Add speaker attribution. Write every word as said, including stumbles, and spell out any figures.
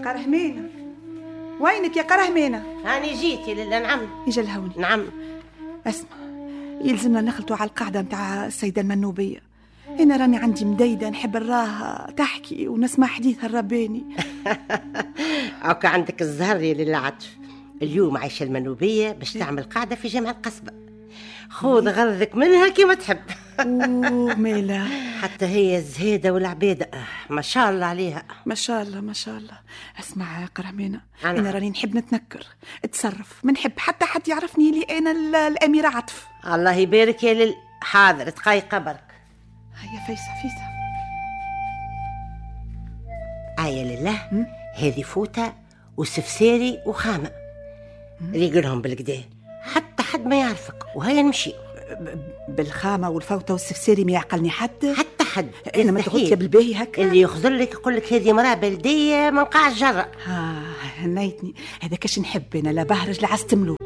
Speaker 1: قرهمينة وينك يا قرهمينة؟
Speaker 2: هاني جيت يا لله. نعم
Speaker 1: يجلهوني.
Speaker 2: نعم
Speaker 1: اسمع، يلزمنا نخلطوا على القاعدة متاع السيدة المنوبية. أنا راني عندي مديدة نحب نراها تحكي ونسمع حديثها الرباني.
Speaker 2: أوكا عندك الزهر يا لله عطف. اليوم عايشة المنوبية باش تعمل قاعدة في جامع القصبة. خذ غرضك منها كيما تحب.
Speaker 1: أوه ميلا،
Speaker 2: حتى هي الزهيدة والعبيدة ما شاء الله عليها.
Speaker 1: ما شاء الله ما شاء الله. اسمع يا قرهمينة،
Speaker 2: أنا,
Speaker 1: أنا راني نحب نتنكر اتصرف، ما نحب حتى حد يعرفني لي أنا الأميرة عطف.
Speaker 2: الله يبارك يا لل. حاضر تقاي قبرك.
Speaker 1: هيا فيسة فيسة.
Speaker 2: آية لله، هذه فوتة وسفسيري وخامة ريقلهم بالكدا حتى حد ما يعرفك، وهيا نمشي.
Speaker 1: بالخامة والفوتة والسفسيري ما يعقلني حد
Speaker 2: حتى حد.
Speaker 1: أنا ما تغطي بالباهي هكا.
Speaker 2: اللي يخزر لك يقول لك هذه مرأة بلدية من قاع الجرة.
Speaker 1: ها هنيتني، هذا كاش نحب أنا، لا بهرج لا عستملو.